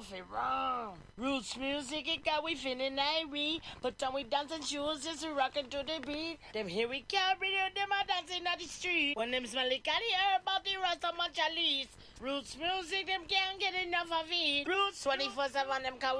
fi wrong. Roots music, it got we feeling irie. Put on we dancing shoes, just rockin' to the beat. Them here we carry them a dancing at the street. When them smell it, can hear about the rest of my chalice. Roots music, them can't get enough of it. Roots 24/7, them can